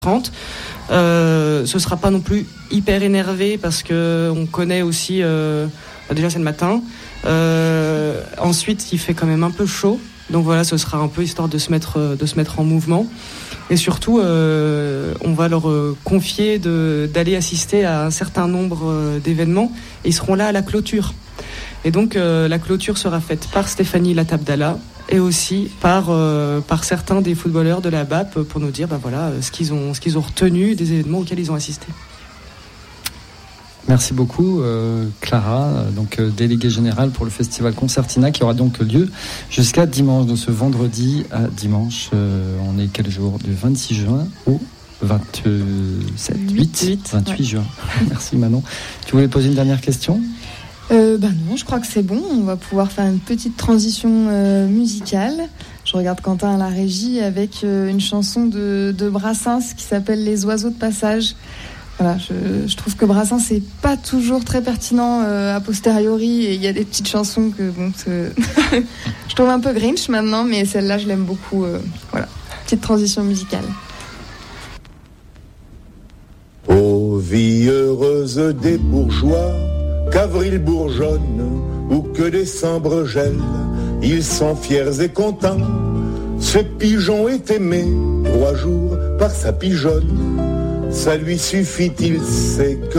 30. Ce sera pas non plus hyper énervé parce que on connaît aussi déjà c'est le matin. Ensuite il fait quand même un peu chaud, donc voilà, ce sera un peu histoire de se mettre en mouvement. Et surtout on va leur confier d'aller assister à un certain nombre d'événements, et ils seront là à la clôture. Et donc la clôture sera faite par Stéphanie Latabdala et aussi par certains des footballeurs de la BAP pour nous dire ce qu'ils ont retenu des événements auxquels ils ont assisté. Merci beaucoup Clara, donc déléguée générale pour le festival Concertina qui aura donc lieu jusqu'à dimanche, de ce vendredi à dimanche. On est quel jour ? Du 26 juin au 28 juin. Merci Manon. Tu voulais poser une dernière question ? Non, je crois que c'est bon. On va pouvoir faire une petite transition musicale. Je regarde Quentin à la régie avec une chanson de Brassens qui s'appelle Les oiseaux de passage. Voilà, je trouve que Brassens c'est pas toujours très pertinent a posteriori, et il y a des petites chansons que je trouve un peu Grinch maintenant, mais celle-là je l'aime beaucoup. Voilà, petite transition musicale. Ô vie heureuse des bourgeois, qu'avril bourgeonne ou que décembre gèle, ils sont fiers et contents. Ce pigeon est aimé 3 jours par sa pigeonne. Ça lui suffit, il sait que